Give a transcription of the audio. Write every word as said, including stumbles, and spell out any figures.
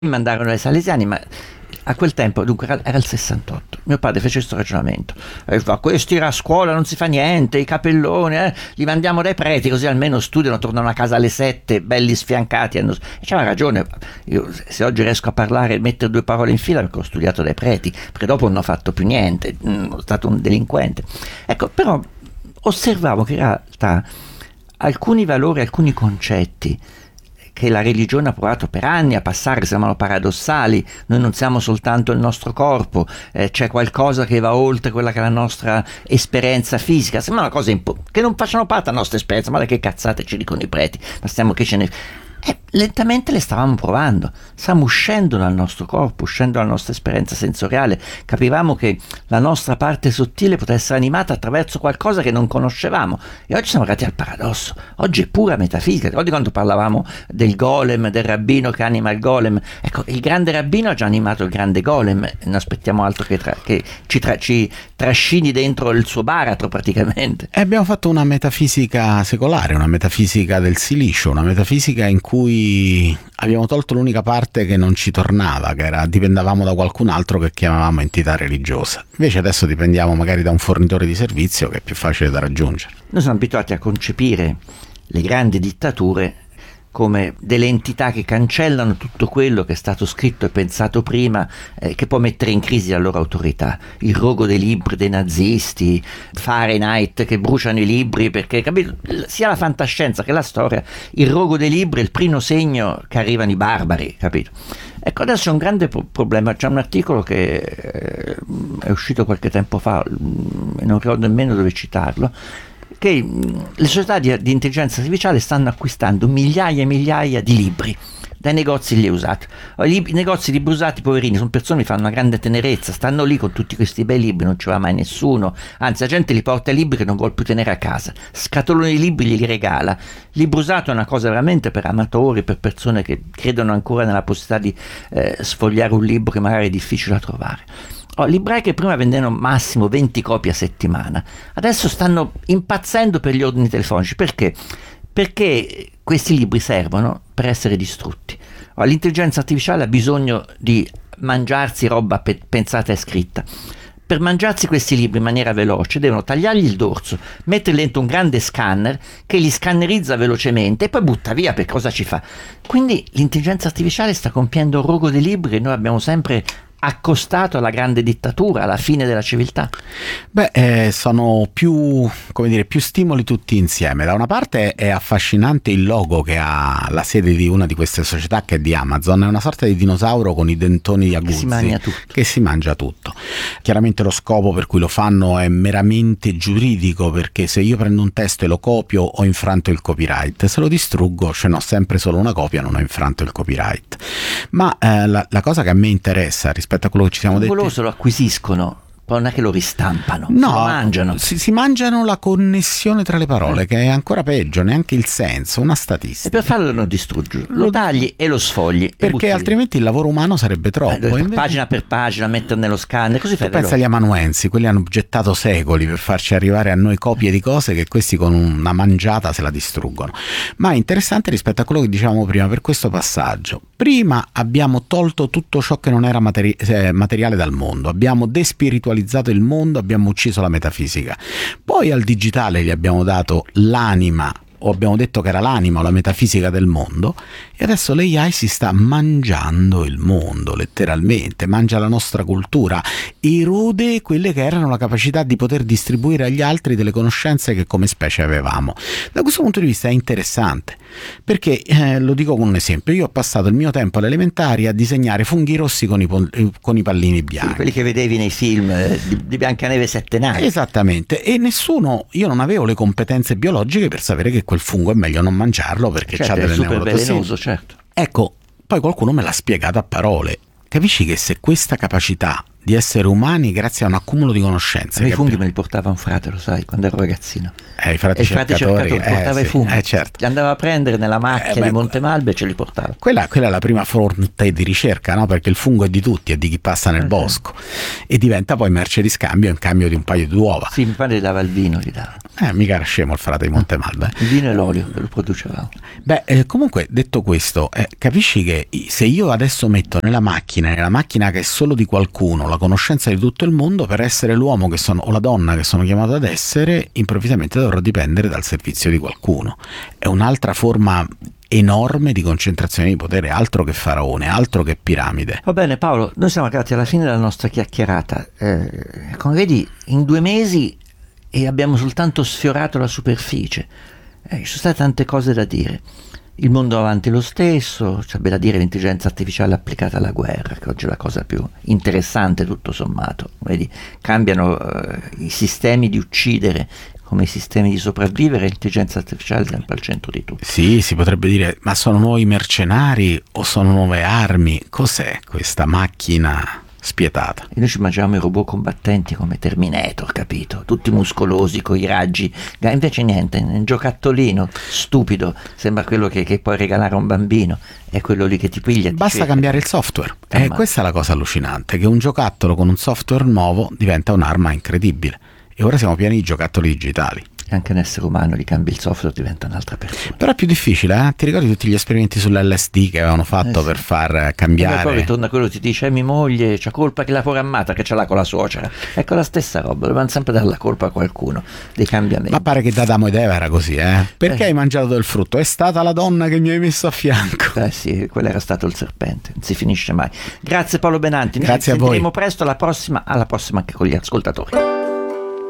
Mi mandarono ai salesiani, ma a quel tempo, dunque era, era il sessantotto, mio padre fece questo ragionamento e fa: questi a scuola non si fa niente, i capelloni eh, li mandiamo dai preti così almeno studiano, tornano a casa alle sette belli sfiancati, hanno... e c'aveva ragione. Io, se oggi riesco a parlare e mettere due parole in fila, perché ho studiato dai preti, perché dopo non ho fatto più niente, sono stato un delinquente. Ecco, però osservavo che in realtà alcuni valori, alcuni concetti che la religione ha provato per anni a passare sembrano paradossali. Noi non siamo soltanto il nostro corpo, eh, c'è qualcosa che va oltre quella che è la nostra esperienza fisica, sembra una cosa impo- che non facciano parte della nostra esperienza, ma che cazzate ci dicono i preti, ma stiamo che ce ne... E lentamente le stavamo provando, stavamo uscendo dal nostro corpo, uscendo dalla nostra esperienza sensoriale, capivamo che la nostra parte sottile poteva essere animata attraverso qualcosa che non conoscevamo, e oggi siamo arrivati al paradosso. Oggi è pura metafisica. Ricordi quando parlavamo del golem, del rabbino che anima il golem? Ecco, il grande rabbino ha già animato il grande golem, non aspettiamo altro che, tra, che ci, tra, ci trascini dentro il suo baratro praticamente. E abbiamo fatto una metafisica secolare, una metafisica del silicio, una metafisica in cui abbiamo tolto l'unica parte che non ci tornava, che era dipendavamo da qualcun altro che chiamavamo entità religiosa. Invece adesso dipendiamo magari da un fornitore di servizio che è più facile da raggiungere. Noi siamo abituati a concepire le grandi dittature come delle entità che cancellano tutto quello che è stato scritto e pensato prima, eh, che può mettere in crisi la loro autorità. Il rogo dei libri dei nazisti, Fahrenheit che bruciano i libri perché, capito, sia la fantascienza che la storia, il rogo dei libri è il primo segno che arrivano i barbari, capito? Ecco, adesso c'è un grande pro- problema. C'è un articolo che eh, è uscito qualche tempo fa, e non ricordo nemmeno dove citarlo, che le società di, di intelligenza artificiale stanno acquistando migliaia e migliaia di libri dai negozi lì usati. I, I negozi libri usati, poverini, sono persone che fanno una grande tenerezza, stanno lì con tutti questi bei libri, non ci va mai nessuno, anzi la gente li porta libri che non vuole più tenere a casa, scatoloni di libri li regala. Libro usato è una cosa veramente per amatori, per persone che credono ancora nella possibilità di eh, sfogliare un libro che magari è difficile da trovare. Oh, librai che prima vendevano massimo venti copie a settimana, adesso stanno impazzendo per gli ordini telefonici. Perché? Perché questi libri servono per essere distrutti. Oh, l'intelligenza artificiale ha bisogno di mangiarsi roba pe- pensata e scritta. Per mangiarsi questi libri in maniera veloce devono tagliargli il dorso, metterli dentro un grande scanner che li scannerizza velocemente e poi butta via. Per cosa ci fa? Quindi l'intelligenza artificiale sta compiendo un rogo dei libri che noi abbiamo sempre accostato alla grande dittatura, alla fine della civiltà. Beh, eh, sono più, come dire, più stimoli tutti insieme. Da una parte è affascinante il logo che ha la sede di una di queste società, che è di Amazon, è una sorta di dinosauro con i dentoni aguzzi che si mangia tutto. Che si mangia tutto. Chiaramente lo scopo per cui lo fanno è meramente giuridico, perché se io prendo un testo e lo copio ho infranto il copyright, se lo distruggo ce n'ho sempre solo una copia, non ho infranto il copyright. Ma eh, la, la cosa che a me interessa rispetto a quello che ci siamo detti, lo acquisiscono, non è che lo ristampano, no, se lo mangiano. Si, si mangiano la connessione tra le parole, eh. che è ancora peggio, neanche il senso, una statistica. E per farlo non distruggi, lo tagli e lo sfogli. Perché e altrimenti il lavoro umano sarebbe troppo. Eh, invece... Pagina per pagina, mettere nello scanner, così fai. Pensa agli amanuensi, quelli hanno gettato secoli per farci arrivare a noi copie di cose che questi con una mangiata se la distruggono. Ma è interessante rispetto a quello che dicevamo prima, per questo passaggio. Prima abbiamo tolto tutto ciò che non era materi- eh, materiale dal mondo, abbiamo despiritualizzato il mondo, abbiamo ucciso la metafisica. Poi al digitale gli abbiamo dato l'anima, o abbiamo detto che era l'anima o la metafisica del mondo, e adesso l'A I si sta mangiando il mondo, letteralmente, mangia la nostra cultura, erode quelle che erano la capacità di poter distribuire agli altri delle conoscenze che come specie avevamo. Da questo punto di vista è interessante, perché, eh, lo dico con un esempio, io ho passato il mio tempo alle elementari a disegnare funghi rossi con i, pol- con i pallini bianchi. Sì, quelli che vedevi nei film eh, di, di Biancaneve e Sette Nani. Esattamente, e nessuno, io non avevo le competenze biologiche per sapere che quel fungo è meglio non mangiarlo perché certo, c'ha delle è super neurotossine. velenoso, certo. Ecco, poi qualcuno me l'ha spiegato a parole. Capisci che se questa capacità di esseri umani grazie a un accumulo di conoscenze. I funghi me li portava un frate, lo sai, quando ero ragazzino. Eh, i frati e cercatori, cercatori eh, portava sì, i funghi, eh, certo. li andava a prendere nella macchia eh, beh, di Montemalbe e ce li portava. Quella, quella è la prima fonte di ricerca, no? Perché il fungo è di tutti, è di chi passa nel eh, bosco e diventa poi merce di scambio in cambio di un paio di uova. Sì, mi pare gli dava il vino, gli dava. Eh, mica era scemo il frate di Montemalbe. Il vino e l'olio lo producevamo. Beh, eh, comunque detto questo, eh, capisci che se io adesso metto nella macchina, nella macchina che è solo di qualcuno, la conoscenza di tutto il mondo, per essere l'uomo che sono o la donna che sono chiamato ad essere, improvvisamente dovrò dipendere dal servizio di qualcuno. È un'altra forma enorme di concentrazione di potere, altro che faraone, altro che piramide. Va bene Paolo, noi siamo arrivati alla fine della nostra chiacchierata. Eh, come vedi, in due mesi e abbiamo soltanto sfiorato la superficie. Eh, ci sono state tante cose da dire. Il mondo va avanti lo stesso, c'è da dire l'intelligenza artificiale applicata alla guerra, che oggi è la cosa più interessante tutto sommato. Vedi, cambiano eh, i sistemi di uccidere come i sistemi di sopravvivere, l'intelligenza artificiale è sempre al centro di tutto. Sì, si potrebbe dire, ma sono nuovi mercenari o sono nuove armi? Cos'è questa macchina spietata? E noi ci mangiamo i robot combattenti come Terminator, capito? Tutti muscolosi, con i raggi. Invece niente, un giocattolino stupido, sembra quello che, che puoi regalare a un bambino. È quello lì che ti piglia. Basta ti cambiare il software. E eh, questa è la cosa allucinante, che un giocattolo con un software nuovo diventa un'arma incredibile. E ora siamo pieni di giocattoli digitali. E anche un essere umano, gli cambi il software, diventa un'altra persona. Però è più difficile, eh? Ti ricordi tutti gli esperimenti sull'L S D che avevano fatto eh sì. per far cambiare? E poi ritorna quello che ti dice, eh, mia moglie c'ha colpa che l'ha programmata, che ce l'ha con la suocera. Ecco la stessa roba, dobbiamo sempre dare la colpa a qualcuno dei cambiamenti. Ma pare che da Adamo ed Eva era così, eh? Perché eh. hai mangiato del frutto? È stata la donna che mi hai messo a fianco. Eh sì, quello era stato il serpente, non si finisce mai. Grazie Paolo Benanti, grazie a voi. Ci sentiremo presto, alla prossima, alla prossima anche con gli ascoltatori.